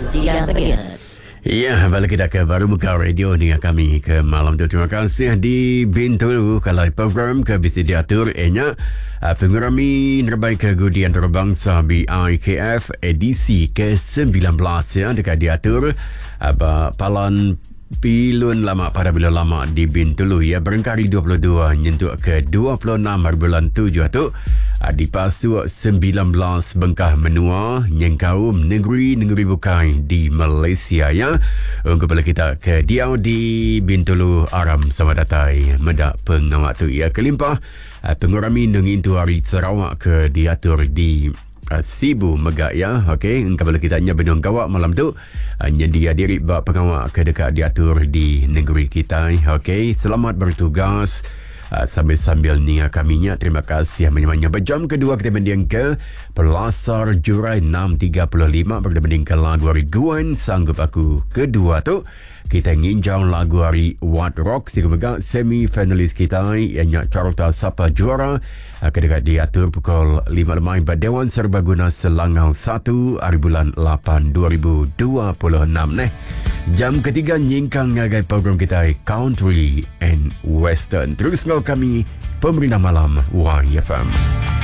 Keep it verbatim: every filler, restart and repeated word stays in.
tiga megahertz. Ya, balik kita ke Baru Muka Radio dengan kami ke malam tu. Terima kasih di Bintulu kalau program ke bisa diatur enya pengurami terbaik kegudi antarabangsa B I K F edisi ke sembilan belas ya dekat diatur apa palan pilun lama pada bulan lama di Bintulu ya berengkari dua puluh dua nyentuk ke dua puluh enam bulan tujuh tu di pasu sembilan belas bengkah menua nyengkaum negeri-negeri bukai di Malaysia ya. Kembali kita ke Diau di Bintulu Aram sama datai medak pengawak tu ya kelimpah pengurami nengin tu hari Sarawak ke diatur di Uh, Sibu Megak ya. Okey, kalau kita hanya benung kawak malam tu hanya uh, dia diri bak pengawak ke dekat diatur di negeri kita. Okey, selamat bertugas uh, sambil-sambil ni kaminya. Terima kasih banyak-banyak. Berjam kedua kita mending ke Pelasar Jurai enam tiga lima berbanding ke lagu hari Guan sanggup aku kedua tu. Kita nginjau lagu hari What Rock si kemegang semi finalis kita yang carta siapa juara kedekat diatur pukul lima lemai Dewan Serbaguna Selangau satu hari bulan lapan dua ribu dua puluh enam neh. Jam ketiga nyingkang ngagai program kita Country and Western. Terus ngau kami Pemerintah Malam Y F M.